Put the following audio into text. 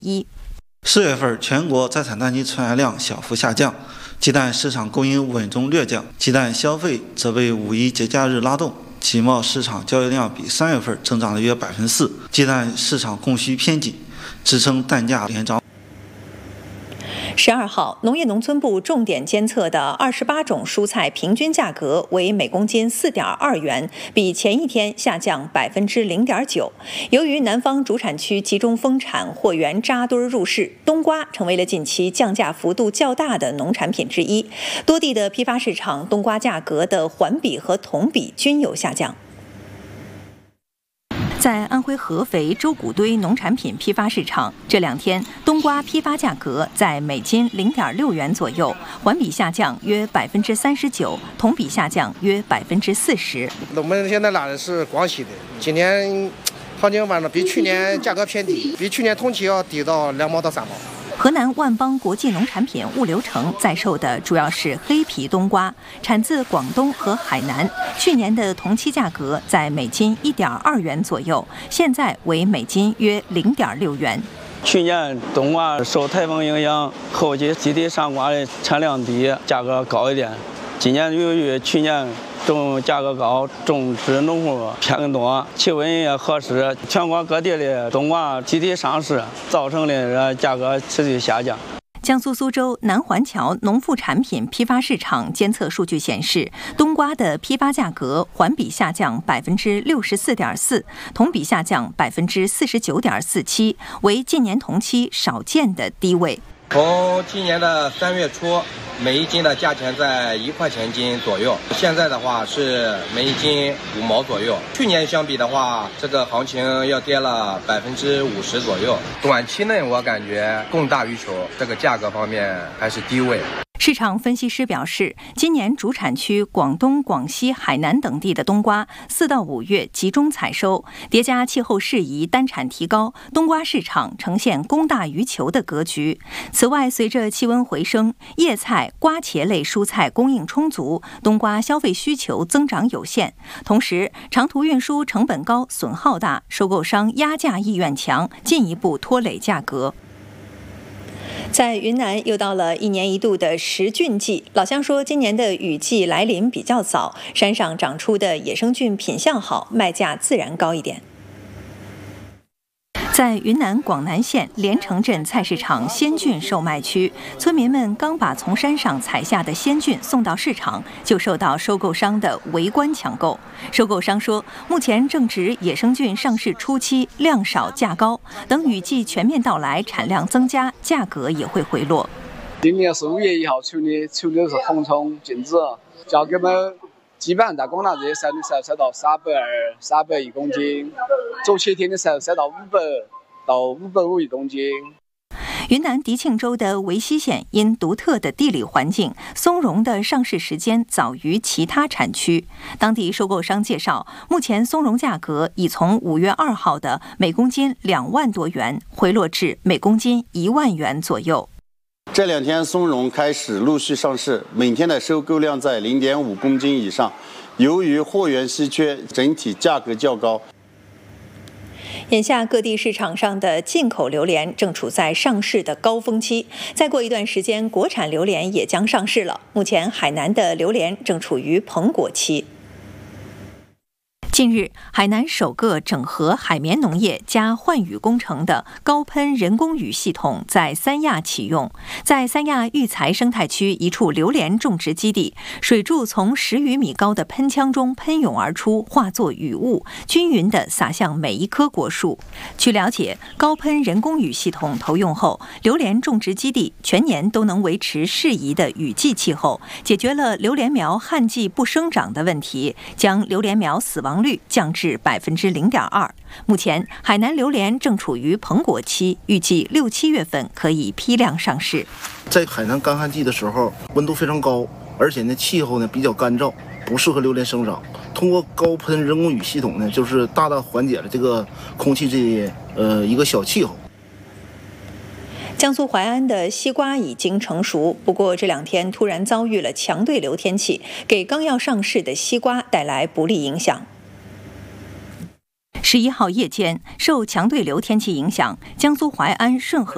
4月份全国在产蛋鸡出栏量小幅下降，鸡蛋市场供应稳中略降，鸡蛋消费则被5·1节假日拉动，集贸市场交易量比3月份增长了约4%，鸡蛋市场供需偏紧，支撑蛋价连涨。 12号，农业农村部重点监测的28种蔬菜平均价格为每公斤4.2元，比前一天下降0.9%。由于南方主产区集中丰产，货源扎堆入市，冬瓜成为了近期降价幅度较大的农产品之一。多地的批发市场冬瓜价格的环比和同比均有下降。在安徽合肥周谷堆农产品批发市场，这2天冬瓜批发价格在每斤0.6元左右，环比下降约39%，同比下降约40%。 我们现在拿的是广西的，今年行情反正比去年价格偏低，比去年同期要低到2毛到3毛。 河南万邦国际农产品物流城在售的主要是黑皮冬瓜，产自广东和海南。去年的同期价格在每斤1.2元左右，现在为每斤约0.6元。 去年冬瓜受台风影响，后期集体上瓜的产量低，价格高一点。今年由于去年价格高，种植农户偏多，气温也合适，全国各地的冬瓜集体上市，造成的价格持续下降。 江苏苏州南环桥农副产品批发市场监测数据显示，冬瓜的批发价格环比下降64.4%，同比下降49.47%，为近年同期少见的低位。 从今年的3月初，每一斤的价钱在1块钱斤左右，现在的话是每一斤5毛左右。去年相比的话，这个行情要跌了50%左右。短期内我感觉供大于求，这个价格方面还是低位。 市场分析师表示，今年主产区广东、广西、海南等地的冬瓜4到5月集中采收，叠加气候适宜，单产提高，冬瓜市场呈现供大于求的格局。此外，随着气温回升，叶菜、瓜茄类蔬菜供应充足，冬瓜消费需求增长有限。同时，长途运输成本高、损耗大，收购商压价意愿强，进一步拖累价格。在云南又到了1年1度的食菌季，老乡说今年的雨季来临比较早，山上长出的野生菌品相好，卖价自然高一点。在云南广南县连城镇菜市场鲜菌售卖区，村民们刚把从山上采下的鲜菌送到市场，就受到收购商的围观抢购。收购商说，目前正值野生菌上市初期，量少价高，等雨季全面到来，产量增加，价格也会回落。 今年是5月1号出的是红葱菌子，价格嘛基本上在广南这些山的时候才到320、300一公斤，走7天的时候才到500到550一公斤。 云南迪庆州的维西县因独特的地理环境，松茸的上市时间早于其他产区。当地收购商介绍，目前松茸价格已从5月2号的每公斤2万多元回落至每公斤1万元左右。 这2天松茸开始陆续上市，每天的收购量在0.5公斤以上。由于货源稀缺，整体价格较高。 眼下各地市场上的进口榴莲正处在上市的高峰期，再过一段时间，国产榴莲也将上市了。目前海南的榴莲正处于膨果期。近日，海南首个整合海绵农业加换雨工程的高喷人工雨系统在三亚启用。在三亚育才生态区一处榴莲种植基地，水柱从10余米高的喷枪中喷涌而出，化作雨雾，均匀地洒向每一棵果树。据了解，高喷人工雨系统投用后，榴莲种植基地全年都能维持适宜的雨季气候，解决了榴莲苗旱季不生长的问题，将榴莲苗死亡率降至0.2%。目前，海南榴莲正处于膨果期，预计6、7月份可以批量上市。 在海南干旱季的时候，温度非常高，而且呢气候呢比较干燥，不适合榴莲生长。通过高喷人工雨系统呢，就是大大缓解了这个空气一个小气候。 江苏淮安的西瓜已经成熟，不过这2天突然遭遇了强对流天气，给刚要上市的西瓜带来不利影响。11号夜间，受强对流天气影响，江苏淮安顺和